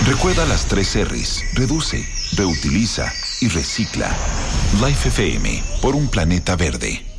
Recuerda las 3 R's. Reduce, reutiliza y recicla. Life FM, por un planeta verde.